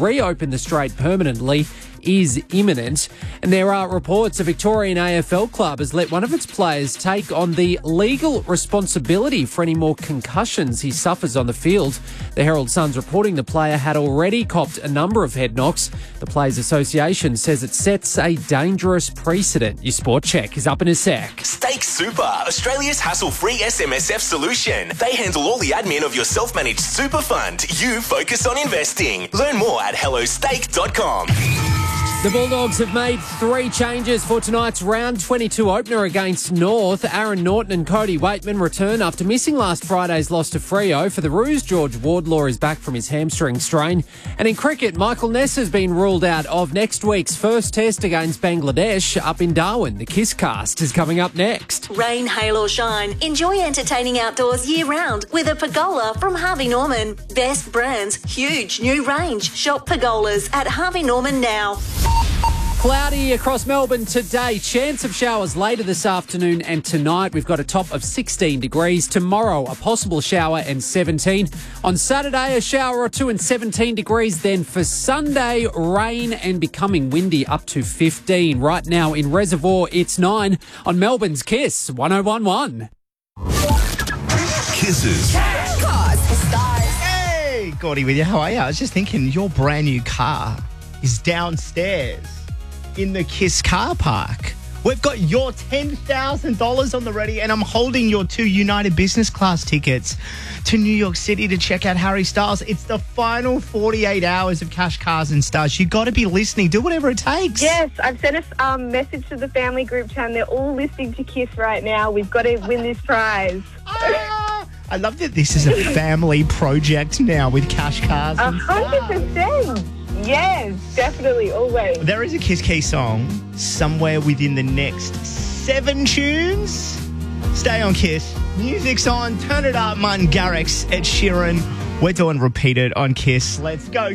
reopen the straight permanently is imminent. And there are reports a Victorian AFL club has let one of its players take on the legal responsibility for any more concussions he suffers on the field. The Herald Sun's reporting the player had already copped a number of head knocks. The Players Association says it sets a dangerous precedent. Your Sport Check is up in a sec. Stake Super, Australia's hassle-free SMSF solution. They handle all the admin of your self-managed super fund. You focus on investing. Learn more at hellostake.com. The Bulldogs have made 3 changes for tonight's round 22 opener against North. Aaron Norton and Cody Waitman return after missing last Friday's loss to Freo. For the Roos, George Wardlaw is back from his hamstring strain. And in cricket, Michael Ness has been ruled out of next week's first test against Bangladesh up in Darwin. The Kiss Cast is coming up next. Rain, hail or shine, enjoy entertaining outdoors year-round with a pergola from Harvey Norman. Best brands, huge new range. Shop pergolas at Harvey Norman now. Cloudy across Melbourne today. Chance of showers later this afternoon and tonight. We've got a top of 16 degrees. Tomorrow, a possible shower and 17. On Saturday, a shower or 2 and 17 degrees. Then for Sunday, rain and becoming windy up to 15. Right now in Reservoir, it's 9 on Melbourne's Kiss 101.1. Kisses. Hey, Gordy with you. How are you? I was just thinking your brand new car is downstairs in the Kiss car park. We've got your $10,000 on the ready, and I'm holding your 2 United Business Class tickets to New York City to check out Harry Styles. It's the final 48 hours of Cash, Cars and Stars. You've got to be listening. Do whatever it takes. Yes, I've sent a message to the family group chat, and they're all listening to Kiss right now. We've got to win this prize. I love that this is a family project now with Cash, Cars and Stars. 100%. Yes, definitely, always. There is a Kiss Key song somewhere within the next 7 tunes. Stay on Kiss. Music's on. Turn it up. Martin Garrix, Ed Sheeran. We're doing Repeat It on Kiss. Let's go.